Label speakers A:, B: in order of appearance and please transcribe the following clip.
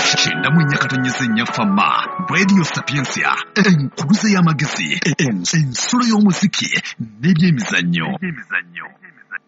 A: Kyenda mu nnya katonnyesa ennya Fama, Radio Sapiensia, enkuluze y'amagezi, ensulo y'omuziki n'ebyemizannyo.